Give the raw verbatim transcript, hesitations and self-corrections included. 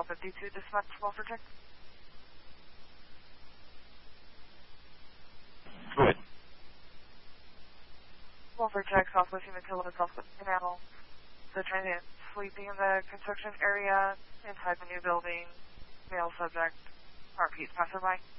twelve fifty-two, dispatch Welfare Check. Go ahead. Welfare Check, Southwest Umatilla, Southwest Canal. The transient sleeping in the construction area, inside the new building, male subject, R P passerby.